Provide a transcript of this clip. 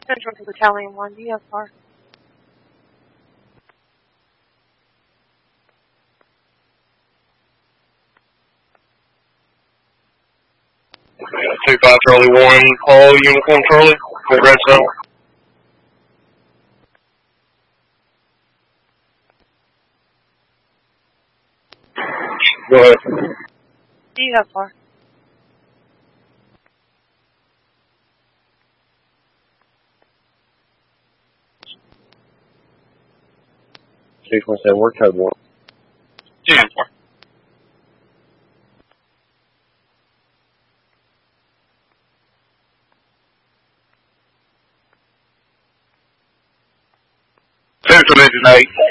Central to Battalion 1, DFR. Yeah, 2-5 Charlie 1, Paul, Uniform Charlie, with red zone. Go ahead. DFR. Sequence said, we're code 1. DFR. Central Engine 8.